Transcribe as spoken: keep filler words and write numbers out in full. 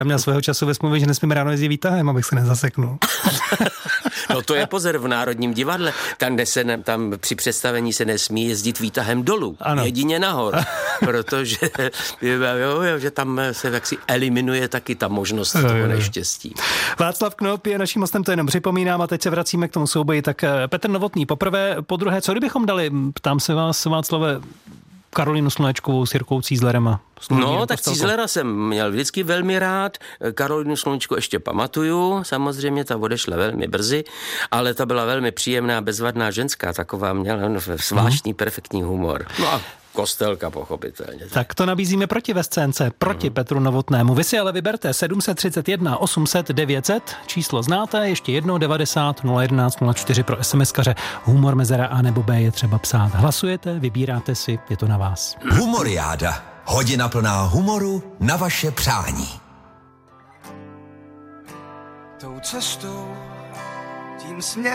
Já měl svého času ve smlouvě, že nesmím ráno jezdit výtahem, abych se nezaseknul. No to je pozor v Národním divadle. Tam, se ne, tam při představení se nesmí jezdit výtahem dolů, ano. Jedině nahor, protože jo, jo, že tam se jaksi eliminuje taky ta možnost jo, toho jo. neštěstí. Václav Knop je naším hostem, to jenom připomínám a teď se vracíme k tomu souboji. Tak Petr Novotný poprvé, po druhé, co kdybychom dali, ptám se vás, Václave, Karolínu Slunečkovou s Jirkou Cízlerem a No, tak Cízlera jsem měl vždycky velmi rád, Karolínu Slunečku ještě pamatuju, samozřejmě ta odešla velmi brzy, ale ta byla velmi příjemná, bezvadná ženská, taková měla zvláštní, perfektní humor. No a Kostelka pochopitelně. Tak to nabízíme proti ve scénce, proti mm. Petru Novotnému. Vy si ale vyberte sedm set třicet jedna osm set devět set, číslo znáte, ještě jednou devadesát nula jedenáct nula čtyři pro SMSkaře. Humor mezera A nebo B je třeba psát. Hlasujete, vybíráte si, je to na vás. Humoriáda. Hodina plná humoru na vaše přání. Tou cestou, tím směrem